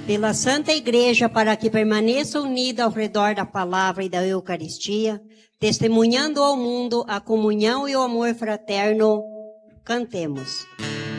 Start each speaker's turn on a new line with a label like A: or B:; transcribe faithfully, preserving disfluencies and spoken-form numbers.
A: Pela Santa Igreja, para que permaneça unida ao redor da palavra e da Eucaristia, testemunhando ao mundo a comunhão e o amor fraterno, cantemos.